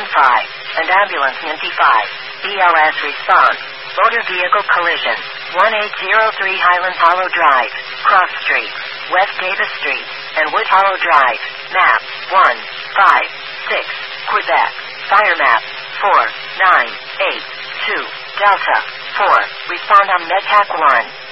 and ambulance NT 5. BLS response. Motor vehicle collision. 1803 Highland Hollow Drive, Cross Street, West Davis Street, and Wood Hollow Drive. Map 156, Quebec. Fire map 4982, Delta 4. Respond on MedTac 1.